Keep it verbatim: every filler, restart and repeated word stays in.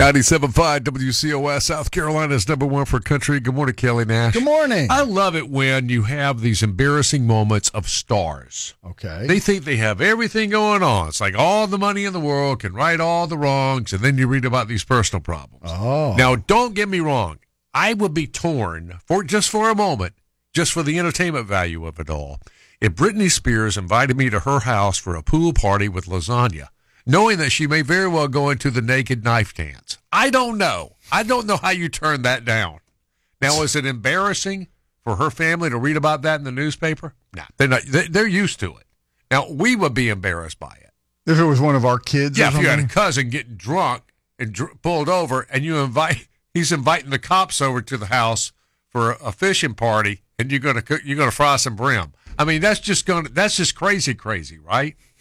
ninety-seven point five W C O S, South Carolina's number one for country. Good morning, Kelly Nash. Good morning. I love it when you have these embarrassing moments of stars. Okay. They think they have everything going on. It's like all the money in the world, can right all the wrongs, and then you read about these personal problems. Oh. Now, don't get me wrong. I would be torn, for just for a moment, just for the entertainment value of it all, if Britney Spears invited me to her house for a pool party with lasagna, knowing that she may very well go into the naked knife dance. I don't know. I don't know how you turn that down. Now, is it embarrassing for her family to read about that in the newspaper? No, they're not. They're used to it. Now, we would be embarrassed by it. If it was one of our kids Yeah, or if something? you had a cousin getting drunk and dr- pulled over, and you invite, he's inviting the cops over to the house for a fishing party, and you're gonna cook, you're gonna fry some brim. I mean, that's just gonna that's just crazy, crazy, right?